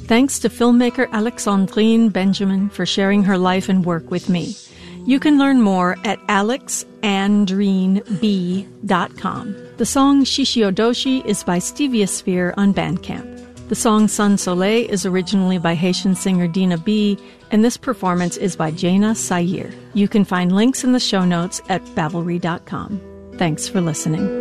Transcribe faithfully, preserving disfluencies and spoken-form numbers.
Thanks to filmmaker Alexandrine Benjamin for sharing her life and work with me. You can learn more at alex andrine b dot com. The song Shishiodoshi is by Steviosphere on Bandcamp. The song Sun Soleil is originally by Haitian singer Dina B, and this performance is by Jaina Sayir. You can find links in the show notes at bavelry dot com. Thanks for listening.